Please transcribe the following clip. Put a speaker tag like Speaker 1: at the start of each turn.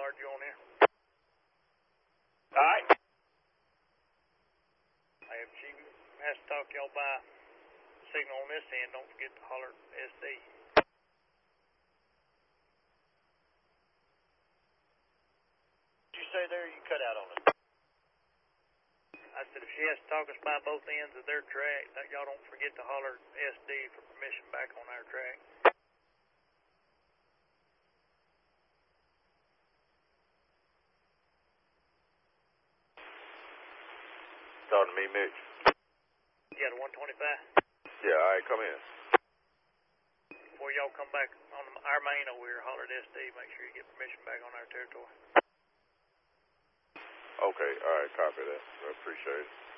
Speaker 1: Hollered you on here.
Speaker 2: Alright.
Speaker 1: I have Chief has to talk y'all by signal on this end. Don't forget to holler SD.
Speaker 2: What did you say there? You cut out on us.
Speaker 1: I said if she has to talk us by both ends of their track, y'all don't forget to holler SD for permission back on our track.
Speaker 3: Talking to me, Mitch.
Speaker 1: Yeah, the 125.
Speaker 3: Yeah, all right, come in.
Speaker 1: Before y'all come back on our main over here, holler at SD. Make sure you get permission back on our territory.
Speaker 3: Okay, all right, copy that. I appreciate it.